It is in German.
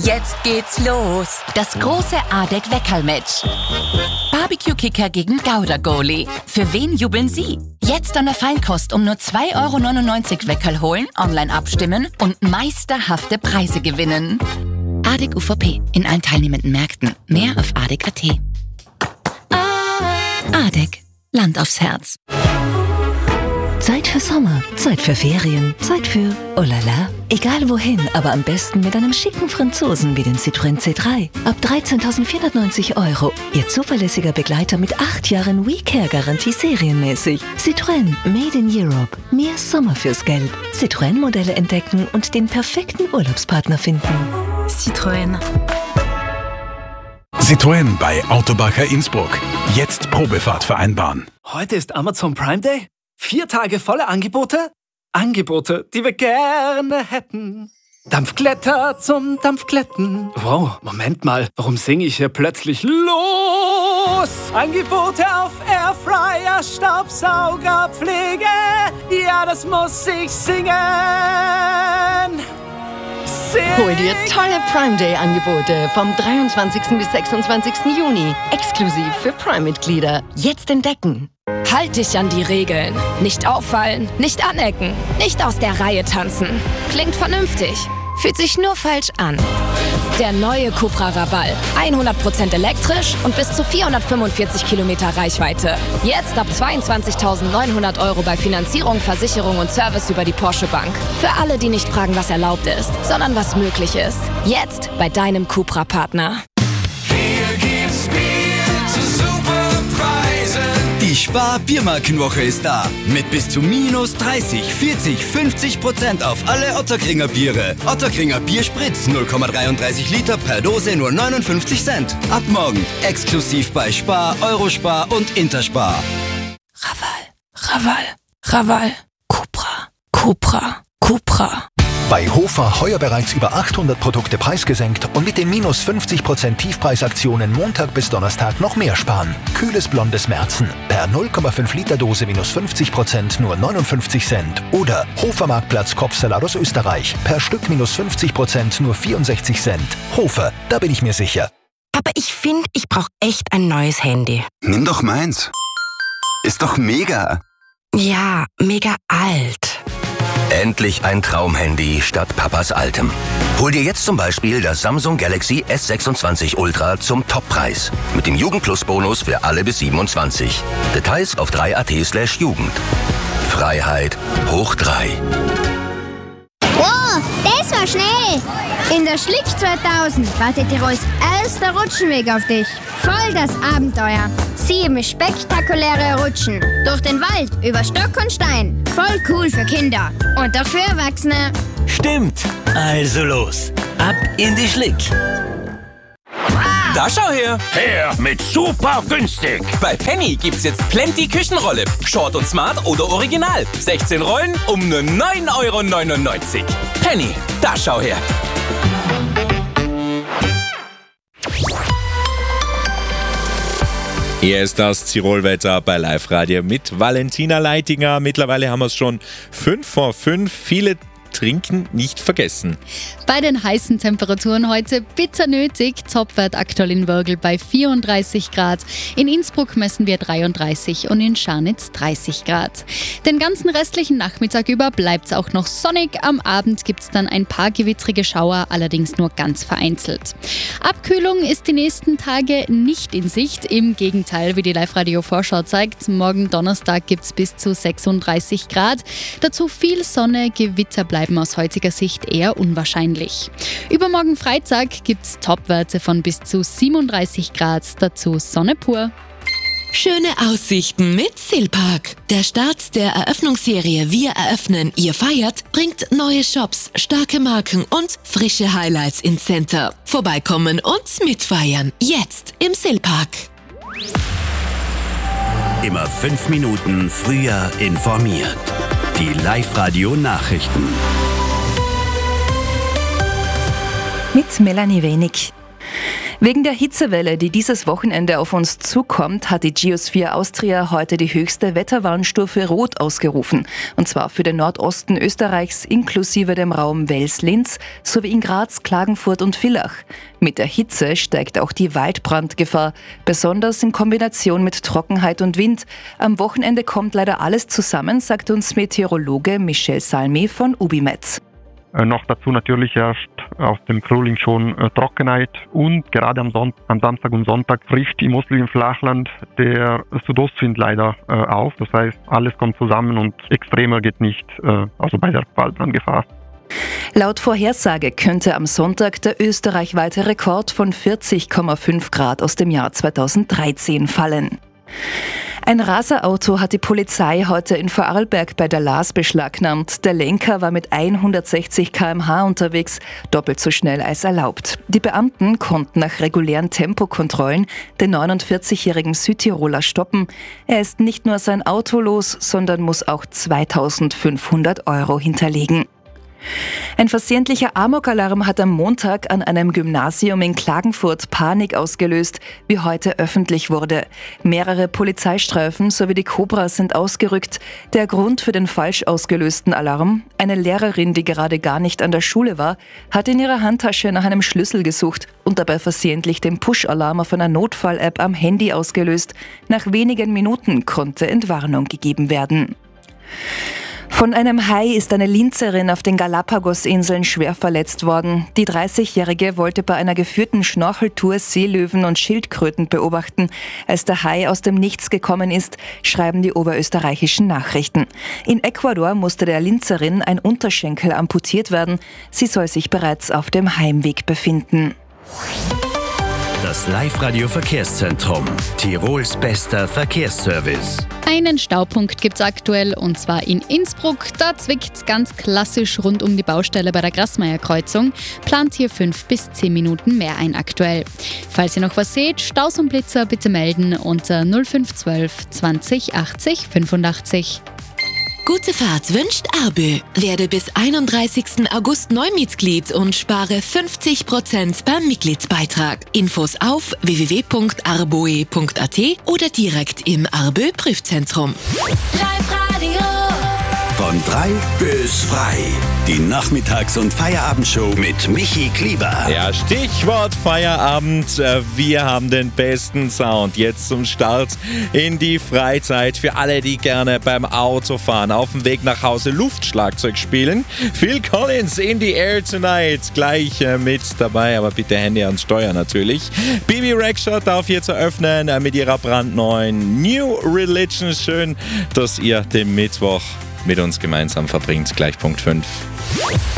Jetzt geht's los. Das große ADEC-Weckerl-Match. Barbecue-Kicker gegen Gouda-Goalie. Für wen jubeln Sie? Jetzt an der Feinkost um nur 2,99 € Weckerl holen, online abstimmen und meisterhafte Preise gewinnen. ADEC UVP. In allen teilnehmenden Märkten. Mehr auf ADEC.at. ADEC. Land aufs Herz. Zeit für Sommer, Zeit für Ferien, Zeit für oh la la. Egal wohin, aber am besten mit einem schicken Franzosen wie den Citroën C3. Ab 13.490 €. Ihr zuverlässiger Begleiter mit 8 Jahren WeCare-Garantie serienmäßig. Citroën, made in Europe. Mehr Sommer fürs Geld. Citroën-Modelle entdecken und den perfekten Urlaubspartner finden. Citroën. Citroën bei Autobacher Innsbruck. Jetzt Probefahrt vereinbaren. Heute ist Amazon Prime Day. 4 Tage volle Angebote? Angebote, die wir gerne hätten. Dampfglätter zum Dampfglätten. Wow, Moment mal, warum singe ich hier plötzlich los? Angebote auf Airfryer, Staubsauger, Pflege. Ja, das muss ich singen. Hol dir tolle Prime Day Angebote vom 23. bis 26. Juni. Exklusiv für Prime-Mitglieder. Jetzt entdecken. Halt dich an die Regeln. Nicht auffallen, nicht anecken, nicht aus der Reihe tanzen. Klingt vernünftig, fühlt sich nur falsch an. Der neue Cupra Raval. 100% elektrisch und bis zu 445 Kilometer Reichweite. Jetzt ab 22.900 € bei Finanzierung, Versicherung und Service über die Porsche Bank. Für alle, die nicht fragen, was erlaubt ist, sondern was möglich ist. Jetzt bei deinem Cupra-Partner. Die Spar-Biermarkenwoche ist da. Mit bis zu minus 30, 40, 50% auf alle Ottakringer Biere. Ottakringer Bierspritz 0,33 Liter per Dose nur 59 Cent. Ab morgen exklusiv bei Spar, Eurospar und Interspar. Raval. Cupra. Bei Hofer heuer bereits über 800 Produkte preisgesenkt und mit den minus 50% Tiefpreisaktionen Montag bis Donnerstag noch mehr sparen. Kühles blondes Märzen per 0,5 Liter Dose minus 50% nur 59 Cent. Oder Hofer-Marktplatz Kopfsalat aus Österreich per Stück minus 50% nur 64 Cent. Hofer, da bin ich mir sicher. Aber ich finde, ich brauche echt ein neues Handy. Nimm doch meins. Ist doch mega. Ja, mega alt. Endlich ein Traumhandy statt Papas altem. Hol dir jetzt zum Beispiel das Samsung Galaxy S26 Ultra zum Toppreis. Mit dem Jugend-Plus-Bonus für alle bis 27. Details auf 3.at/Jugend. Freiheit hoch 3. Wow, das war schnell! In der Schlick 2000 wartet Tirols erster Rutschenweg auf dich. Voll das Abenteuer. 7 spektakuläre Rutschen. Durch den Wald, über Stock und Stein. Voll cool für Kinder. Und auch für Erwachsene. Stimmt. Also los. Ab in die Schlick. Da schau her! Her mit super günstig! Bei Penny gibt's jetzt Plenty Küchenrolle. Short und Smart oder Original. 16 Rollen um nur 9,99 €. Penny, da schau her! Hier ist das Tirolwetter bei Live Radio mit Valentina Leitinger. Mittlerweile haben wir es schon 5 vor 5. Viele Trinken nicht vergessen. Bei den heißen Temperaturen heute bitter nötig. Topwert aktuell in Wörgl bei 34 Grad. In Innsbruck messen wir 33 und in Scharnitz 30 Grad. Den ganzen restlichen Nachmittag über bleibt es auch noch sonnig. Am Abend gibt es dann ein paar gewittrige Schauer, allerdings nur ganz vereinzelt. Abkühlung ist die nächsten Tage nicht in Sicht. Im Gegenteil, wie die Live-Radio-Vorschau zeigt, morgen Donnerstag gibt es bis zu 36 Grad. Dazu viel Sonne, Gewitter bleiben aus heutiger Sicht eher unwahrscheinlich. Übermorgen Freitag gibt es Topwerte von bis zu 37 Grad, dazu Sonne pur. Schöne Aussichten mit Silpark. Der Start der Eröffnungsserie Wir eröffnen, ihr feiert bringt neue Shops, starke Marken und frische Highlights ins Center. Vorbeikommen und mitfeiern. Jetzt im Silpark. Immer 5 Minuten früher informiert. Die Live-Radio-Nachrichten. Mit Melanie Wenig. Wegen der Hitzewelle, die dieses Wochenende auf uns zukommt, hat die Geosphere Austria heute die höchste Wetterwarnstufe Rot ausgerufen. Und zwar für den Nordosten Österreichs inklusive dem Raum Wels-Linz sowie in Graz, Klagenfurt und Villach. Mit der Hitze steigt auch die Waldbrandgefahr, besonders in Kombination mit Trockenheit und Wind. Am Wochenende kommt leider alles zusammen, sagt uns Meteorologe Michel Salmi von Ubimet. Noch dazu natürlich herrscht aus dem Frühling schon Trockenheit und gerade am Samstag und Sonntag frischt im östlichen Flachland der Südostwind leider auf. Das heißt, alles kommt zusammen und extremer geht nicht, also bei der Waldbrandgefahr. Laut Vorhersage könnte am Sonntag der österreichweite Rekord von 40,5 Grad aus dem Jahr 2013 fallen. Ein Raserauto hat die Polizei heute in Vorarlberg bei der Laas beschlagnahmt. Der Lenker war mit 160 km/h unterwegs, doppelt so schnell als erlaubt. Die Beamten konnten nach regulären Tempokontrollen den 49-jährigen Südtiroler stoppen. Er ist nicht nur sein Auto los, sondern muss auch 2.500 € hinterlegen. Ein versehentlicher Amokalarm hat am Montag an einem Gymnasium in Klagenfurt Panik ausgelöst, wie heute öffentlich wurde. Mehrere Polizeistreifen sowie die Cobra sind ausgerückt. Der Grund für den falsch ausgelösten Alarm? Eine Lehrerin, die gerade gar nicht an der Schule war, hat in ihrer Handtasche nach einem Schlüssel gesucht und dabei versehentlich den Push-Alarm auf einer Notfall-App am Handy ausgelöst. Nach wenigen Minuten konnte Entwarnung gegeben werden. Von einem Hai ist eine Linzerin auf den Galapagos-Inseln schwer verletzt worden. Die 30-Jährige wollte bei einer geführten Schnorcheltour Seelöwen und Schildkröten beobachten. Als der Hai aus dem Nichts gekommen ist, schreiben die oberösterreichischen Nachrichten. In Ecuador musste der Linzerin ein Unterschenkel amputiert werden. Sie soll sich bereits auf dem Heimweg befinden. Das Live-Radio-Verkehrszentrum. Tirols bester Verkehrsservice. Einen Staupunkt gibt's aktuell, und zwar in Innsbruck. Da zwickt's ganz klassisch rund um die Baustelle bei der Grassmeier-Kreuzung. Plant hier 5 bis 10 Minuten mehr ein aktuell. Falls ihr noch was seht, Staus und Blitzer bitte melden unter 0512 20 80 85. Gute Fahrt wünscht Arbö. Werde bis 31. August Neumitglied und spare 50% beim Mitgliedsbeitrag. Infos auf www.arboe.at oder direkt im Arbö Prüfzentrum. Live-Radio. Von 3 bis frei. Die Nachmittags- und Feierabendshow mit Michi Klieber. Ja, Stichwort Feierabend. Wir haben den besten Sound jetzt zum Start in die Freizeit. Für alle, die gerne beim Autofahren auf dem Weg nach Hause Luftschlagzeug spielen. Phil Collins, In the Air Tonight, gleich mit dabei. Aber bitte Handy ans Steuer natürlich. Bibi Rexha darf jetzt eröffnen mit ihrer brandneuen New Religion. Schön, dass ihr den Mittwoch mit uns gemeinsam verbringt. Gleich Punkt 5.